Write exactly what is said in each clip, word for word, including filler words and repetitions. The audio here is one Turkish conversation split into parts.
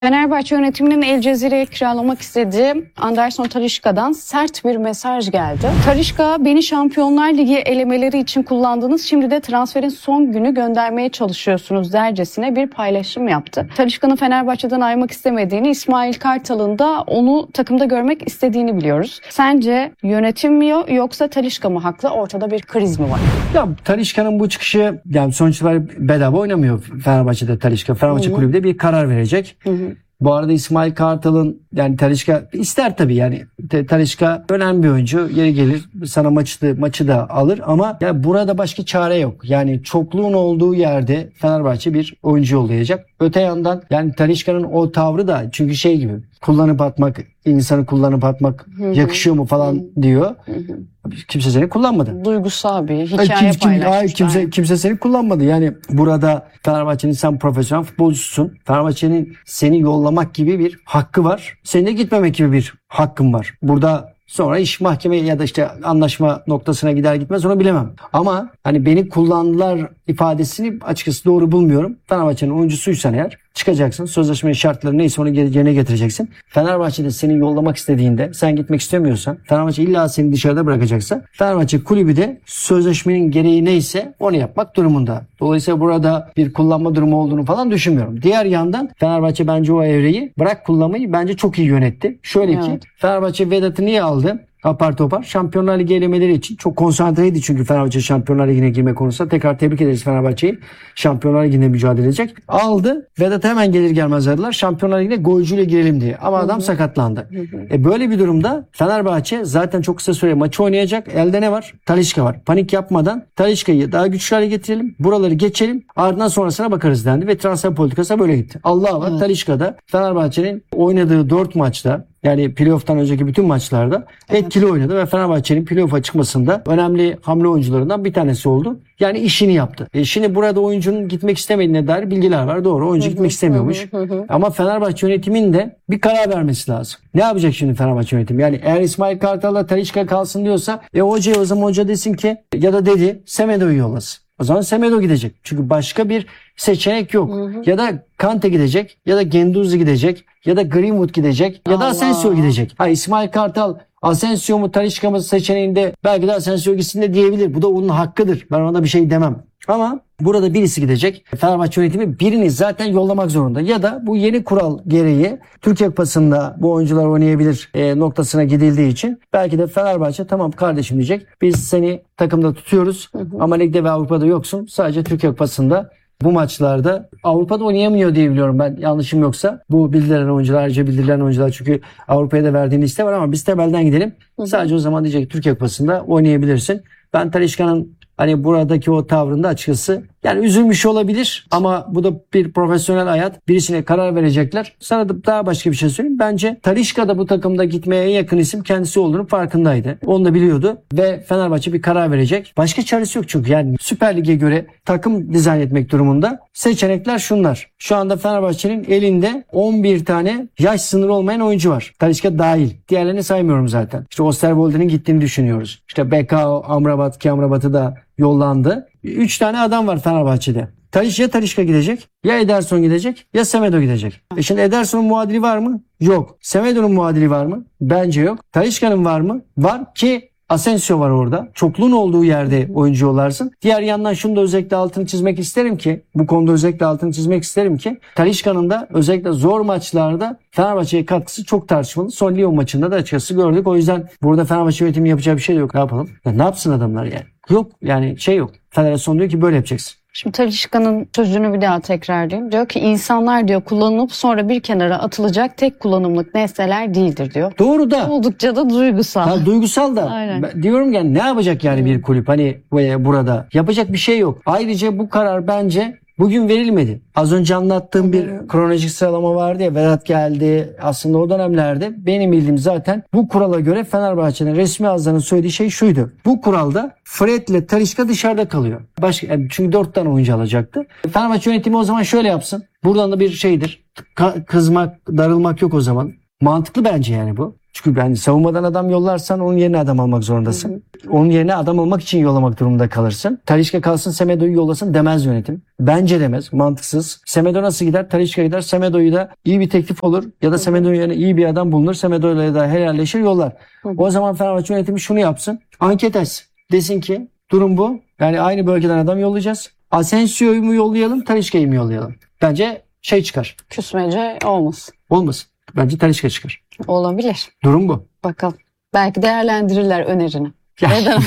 Fenerbahçe yönetiminin El Cezire'ye kiralamak istediği Anderson Talisca'dan sert bir mesaj geldi. Talisca, beni Şampiyonlar Ligi elemeleri için kullandınız, şimdi de transferin son günü göndermeye çalışıyorsunuz dercesine bir paylaşım yaptı. Talisca'nın Fenerbahçe'den ayrılmak istemediğini, İsmail Kartal'ın da onu takımda görmek istediğini biliyoruz. Sence yönetim mi yoksa Talisca mı haklı? Ortada bir kriz mi var? Ya Talisca'nın bu çıkışı, yani sonuç itibariyle bedava oynamıyor Fenerbahçe'de Talisca. Fenerbahçe Hı-hı. kulübü de bir karar verecek. Hı-hı. Bu arada İsmail Kartal'ın, yani Talisca ister tabii, yani Talisca önemli bir oyuncu, yeri gelir sana maçı, maçı da alır ama ya burada başka çare yok. Yani çokluğun olduğu yerde Fenerbahçe bir oyuncu yollayacak. Öte yandan yani Talisca'nın o tavrı da çünkü şey gibi, kullanıp atmak, insanı kullanıp atmak Hı-hı. yakışıyor mu falan Hı-hı. diyor. Hı-hı. Kimse seni kullanmadı. Duygusal bir hikaye kim, kim, paylaşmış. Kimse, kimse seni kullanmadı. Yani burada Fenerbahçe'nin, sen profesyonel futbolcusun. Fenerbahçe'nin seni yollamak gibi bir hakkı var. Senin de gitmemek gibi bir hakkın var. Burada sonra iş mahkemeye ya da işte anlaşma noktasına gider gitmez onu bilemem. Ama hani beni kullandılar ifadesini açıkçası doğru bulmuyorum. Fenerbahçe'nin oyuncusuysan eğer çıkacaksın. Sözleşmenin şartları neyse onu yerine getireceksin. Fenerbahçe'de seni yollamak istediğinde, sen gitmek istemiyorsan, Fenerbahçe illa seni dışarıda bırakacaksa, Fenerbahçe kulübü de sözleşmenin gereği neyse onu yapmak durumunda. Dolayısıyla burada bir kullanma durumu olduğunu falan düşünmüyorum. Diğer yandan Fenerbahçe bence o evreyi, bırak kullanmayı, bence çok iyi yönetti. Şöyle evet. ki Fenerbahçe Vedat'ı niye aldı? Apar topar Şampiyonlar Ligi elemeleri için çok konsantreydi çünkü Fenerbahçe Şampiyonlar Ligi'ne girme konusunda. Tekrar tebrik ederiz Fenerbahçe'yi. Şampiyonlar Ligi'nde mücadele edecek. Aldı. Vedat hemen gelir gelmez aradılar. Şampiyonlar Ligi'ne golcüyle girelim diye. Ama adam Hı-hı. sakatlandı. Hı-hı. E böyle bir durumda Fenerbahçe zaten çok kısa süre maçı oynayacak. Elde ne var? Talisca var. Panik yapmadan Talisca'yı daha güçlü hale getirelim. Buraları geçelim. Ardından sonrasına bakarız dendi ve transfer politikası böyle gitti. Allah var. Talisca'da Fenerbahçe'nin oynadığı dört maçta, yani playoff'tan önceki bütün maçlarda evet. etkili oynadı ve Fenerbahçe'nin playoff'a çıkmasında önemli hamle oyuncularından bir tanesi oldu. Yani işini yaptı. E şimdi burada oyuncunun gitmek istemediğine dair bilgiler var. Doğru. Oyuncu hı hı, gitmek istemiyormuş. Hı hı hı. Ama Fenerbahçe yönetiminin de bir karar vermesi lazım. Ne yapacak şimdi Fenerbahçe yönetimi? Yani eğer İsmail Kartal'la Talisca kalsın diyorsa e hocaya o zaman hoca desin ki, ya da dedi Semedo'yu yollasın. O zaman Semedo gidecek. Çünkü başka bir seçenek yok. Hı hı. Ya da Kante gidecek, ya da Guendouzi gidecek, ya da Greenwood gidecek, ya da Asensio gidecek. Ha, İsmail Kartal Asensio mu Talisca mı seçeneğinde belki de Asensio gitsin de diyebilir. Bu da onun hakkıdır. Ben ona bir şey demem. Ama burada birisi gidecek. Fenerbahçe yönetimi birini zaten yollamak zorunda. Ya da bu yeni kural gereği Türkiye Kupası'nda bu oyuncular oynayabilir e, noktasına gidildiği için belki de Fenerbahçe tamam kardeşim diyecek. Biz seni takımda tutuyoruz hı hı. ama ligde ve Avrupa'da yoksun. Sadece Türkiye Kupası'nda bu maçlarda, Avrupa'da oynayamıyor diye biliyorum ben, yanlışım yoksa. Bu bildirilen oyuncular, ayrıca bildirilen oyuncular, çünkü Avrupa'ya da verdiğin liste var ama biz temelden gidelim. Hı hı. Sadece o zaman diyecek Türkiye Kupası'nda oynayabilirsin. Ben Talisca'nın hani buradaki o tavrında açıkçası yani üzülmüş olabilir ama bu da bir profesyonel hayat. Birisine karar verecekler. Sana da daha başka bir şey söyleyeyim. Bence Talisca da bu takımda gitmeye en yakın isim kendisi olduğunu farkındaydı. Onu da biliyordu ve Fenerbahçe bir karar verecek. Başka çaresi yok çünkü yani Süper Lig'e göre takım dizayn etmek durumunda. Seçenekler şunlar. Şu anda Fenerbahçe'nin elinde on bir tane yaş sınırı olmayan oyuncu var. Talisca dahil. Diğerlerini saymıyorum zaten. İşte Osterwolde'nin gittiğini düşünüyoruz. İşte B K O, Amrabat ki Amrabat'ı da yollandı. üç tane adam var Fenerbahçe'de. Talisca, Talisca gidecek. Ya Ederson gidecek ya Semedo gidecek. E şimdi Ederson'un muadili var mı? Yok. Semedo'nun muadili var mı? Bence yok. Talisca'nın var mı? Var ki Asensio var orada. Çokluğun olduğu yerde oyuncu yollarsın. Diğer yandan şunu da özellikle altını çizmek isterim ki, bu konuda özellikle altını çizmek isterim ki Talisca'nın da özellikle zor maçlarda Fenerbahçe'ye katkısı çok tartışmalı. Son Lyon maçında da açıkçası gördük. O yüzden burada Fenerbahçe yönetimi yapacağı bir şey de yok. Ne yapalım? Ya ne yapsın adamlar yani? Yok yani şey yok. Federasyon diyor ki böyle yapacaksın. Şimdi Talisca'nın sözünü bir daha tekrarlayayım. Diyor ki insanlar diyor kullanılıp sonra bir kenara atılacak tek kullanımlık nesneler değildir diyor. Doğru da. Oldukça da duygusal. Ha, duygusal da. Ben diyorum yani ne yapacak yani bir kulüp hani burada? Yapacak bir şey yok. Ayrıca bu karar bence bugün verilmedi. Az önce anlattığım bir kronolojik sıralama vardı ya, Vedat geldi. Aslında o dönemlerde benim bildiğim zaten bu kurala göre Fenerbahçe'nin resmi ağızlarının söylediği şey şuydu. Bu kuralda Fred ile Talisca dışarıda kalıyor. Başka, yani çünkü dört tane oyuncu alacaktı. Fenerbahçe yönetimi o zaman şöyle yapsın. Buradan da bir şeydir. Ka- kızmak, darılmak yok o zaman. Mantıklı bence yani bu. Çünkü yani savunmadan adam yollarsan onun yerine adam almak zorundasın. Hı hı. Onun yerine adam almak için yollamak durumunda kalırsın. Talisca kalsın Semedo'yu yollasın demez yönetim. Bence demez. Mantıksız. Semedo nasıl gider? Talisca gider. Semedo'yu da iyi bir teklif olur. Ya da Semedo'nun yerine iyi bir adam bulunur. Semedo'yla da helalleşir yollar. Hı hı. O zaman Fenerbahçe yönetimi şunu yapsın. Anket etsin. Desin ki durum bu. Yani aynı bölgeden adam yollayacağız. Asensio'yu mu yollayalım? Talisca'yı mı yollayalım? Bence şey çıkar. Küsmece olmasın. Olmasın. Bence Talisca çıkar. Olabilir. Durum bu. Bakalım. Belki değerlendirirler önerini. Ya,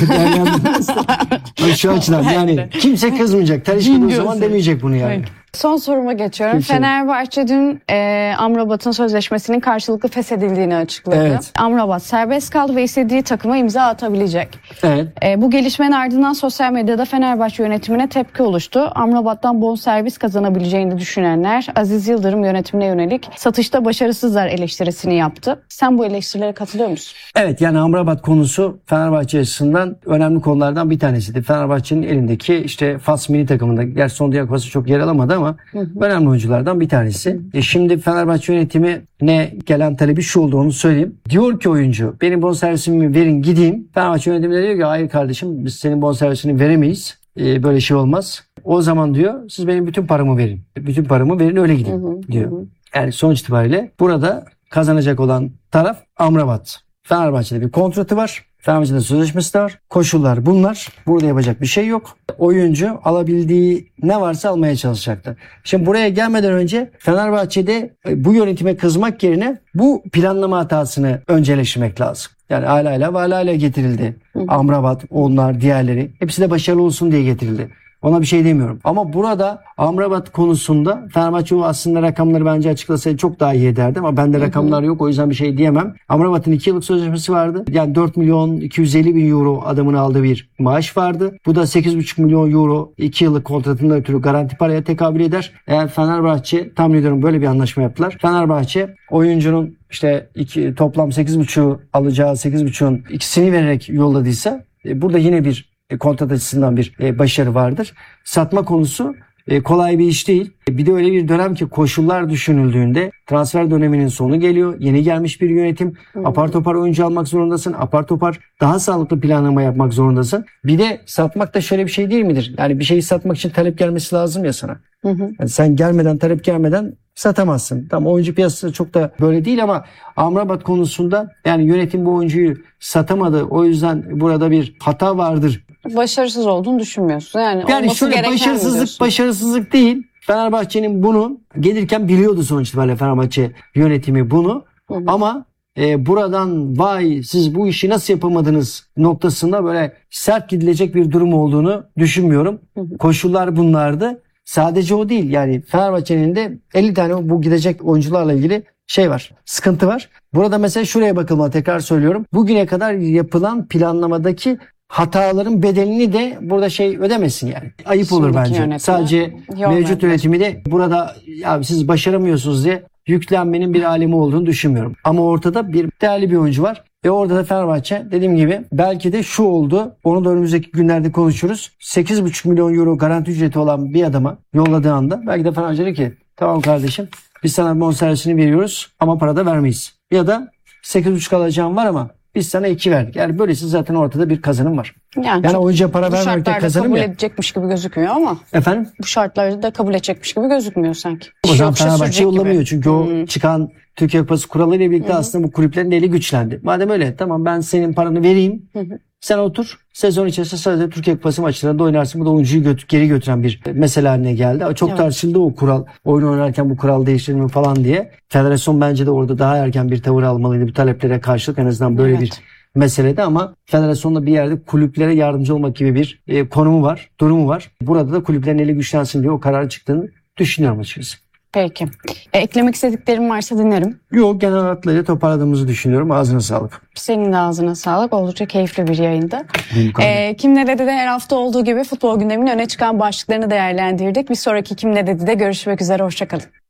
şu açıdan yani kimse kızmayacak. Talisca o zaman demeyecek bunu yani. Evet. Son soruma geçiyorum. Kimse... Fenerbahçe dün e, Amrabat'ın sözleşmesinin karşılıklı feshedildiğini açıkladı. Evet. Amrabat serbest kaldı ve istediği takıma imza atabilecek. Evet. E, bu gelişmenin ardından sosyal medyada Fenerbahçe yönetimine tepki oluştu. Amrabat'tan bonservis kazanabileceğini düşünenler Aziz Yıldırım yönetimine yönelik satışta başarısızlar eleştirisini yaptı. Sen bu eleştirilere katılıyor musun? Evet, yani Amrabat konusu Fenerbahçe açısından önemli konulardan bir tanesiydi. Fenerbahçe'nin elindeki işte Fas milli takımında, gerçi son Dünya Kupası çok yer alamadı ama Hı hı. önemli oyunculardan bir tanesi. Hı hı. E şimdi Fenerbahçe yönetimi ne gelen talebi şu olduğunu söyleyeyim. Diyor ki oyuncu benim bonservisimi verin gideyim. Fenerbahçe yönetimi de diyor ki hayır kardeşim biz senin bonservisini veremeyiz. E, böyle şey olmaz. O zaman diyor siz benim bütün paramı verin. Bütün paramı verin öyle gidin hı hı. diyor. Hı hı. Yani sonuç itibariyle burada kazanacak olan taraf Amrabat. Fenerbahçe'de bir kontratı var. Fenerbahçe'de sözleşmesi de var. Koşullar bunlar. Burada yapacak bir şey yok. Oyuncu alabildiği ne varsa almaya çalışacaktı. Şimdi buraya gelmeden önce Fenerbahçe'de bu yönetime kızmak yerine bu planlama hatasını önceleştirmek lazım. Yani Alayla ve Alayla getirildi. Hı hı. Amrabat, onlar, diğerleri. Hepsi de başarılı olsun diye getirildi. Ona bir şey demiyorum. Ama burada Amrabat konusunda Fenerbahçe aslında rakamları bence açıklasaydı çok daha iyi ederdi. Ama bende rakamlar yok, o yüzden bir şey diyemem. Amrabat'ın iki yıllık sözleşmesi vardı. Yani dört milyon iki yüz elli bin euro adamın aldığı bir maaş vardı. Bu da sekiz buçuk milyon euro iki yıllık kontratından ötürü garanti paraya tekabül eder. Eğer Fenerbahçe, tahmin ediyorum böyle bir anlaşma yaptılar. Fenerbahçe oyuncunun işte iki, toplam sekiz buçuğu alacağı sekiz buçuğun ikisini vererek yolladıysa e, burada yine bir kontrat açısından bir e, başarı vardır. Satma konusu e, kolay bir iş değil. E, bir de öyle bir dönem ki koşullar düşünüldüğünde transfer döneminin sonu geliyor. Yeni gelmiş bir yönetim. Hmm. Apar topar oyuncu almak zorundasın. Apar topar daha sağlıklı planlama yapmak zorundasın. Bir de satmak da şöyle bir şey değil midir? Yani bir şeyi satmak için talep gelmesi lazım ya sana. Hı hı. Yani sen gelmeden, talep gelmeden satamazsın. Tamam, oyuncu piyasası çok da böyle değil ama Amrabat konusunda yani yönetim bu oyuncuyu satamadı. O yüzden burada bir hata vardır. Başarısız olduğunu düşünmüyorsun. Yani, yani şöyle başarısızlık başarısızlık değil. Fenerbahçe'nin bunu gelirken biliyordu sonuç itibariyle Fenerbahçe yönetimi bunu. Hı hı. Ama e, buradan vay siz bu işi nasıl yapamadınız noktasında böyle sert gidilecek bir durum olduğunu düşünmüyorum. Hı hı. Koşullar bunlardı. Sadece o değil, yani Fenerbahçe'nin de elli tane bu gidecek oyuncularla ilgili şey var, sıkıntı var. Burada mesela şuraya bakılmalı, tekrar söylüyorum. Bugüne kadar yapılan planlamadaki hataların bedelini de burada şey ödemesin yani. Ayıp Şimdiki olur bence. Yönetimi. Sadece Yok mevcut yönetimi de burada ya siz başaramıyorsunuz diye yüklenmenin bir alemi olduğunu düşünmüyorum. Ama ortada bir değerli bir oyuncu var. Ve orada da Fenerbahçe dediğim gibi belki de şu oldu. Onu da önümüzdeki günlerde konuşuruz. sekiz buçuk milyon euro garanti ücreti olan bir adama yolladığı anda belki de Fenerbahçe dedi ki tamam kardeşim biz sana bonservisini veriyoruz ama para da vermeyiz. Ya da sekiz buçuk alacağım var ama biz sana iki verdik. Yani böylesi zaten ortada bir kazanım var. Yani, yani oyuncuya para vermekte kazanım kabul ya. edecekmiş gibi gözükmüyor ama. Efendim? Bu şartlarda da kabul edecekmiş gibi gözükmüyor sanki. O zaman Fenerbahçe yollamıyor gibi. Çünkü hmm. o çıkan Türkiye Kupası kuralıyla birlikte hmm. aslında bu kulüplerin eli güçlendi. Madem öyle tamam ben senin paranı vereyim. Hmm. Sen otur. Sezon içerisinde sadece Türkiye Kupası maçlarında oynarsın. Bu da oyuncuyu götür, geri götüren bir mesele haline geldi. Çok evet. tartışıldı o kural. Oyun oynarken bu kural değiştirir mi falan diye. Federasyon bence de orada daha erken bir tavır almalıydı bu taleplere karşılık. En azından böyle evet. bir meselede ama federasyonda bir yerde kulüplere yardımcı olmak gibi bir e, konumu var, durumu var. Burada da kulüplerin eli güçlensin diye o karar çıktığını düşünüyorum açıkçası. Peki. E, eklemek istediklerim varsa dinlerim. Yok, genel hatlarıyla toparladığımızı düşünüyorum. Ağzına sağlık. Senin de ağzına sağlık. Oldukça keyifli bir yayında. E, Kim Ne Dedi de her hafta olduğu gibi futbol gündeminin öne çıkan başlıklarını değerlendirdik. Bir sonraki Kim Ne Dedi de görüşmek üzere. Hoşçakalın.